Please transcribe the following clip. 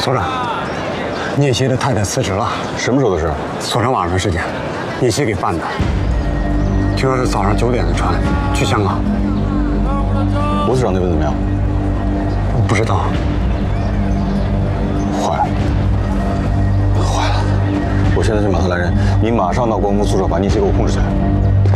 所长，聂曦的太太辞职了。 什么时候的事？ 昨天晚上的事情，聂曦给办的。听说是早上9点的船去香港。 吴所长那边怎么样？ 不知道。 坏了，坏了！我现在就马上来人，你马上到关公宿舍把聂曦给我控制起来。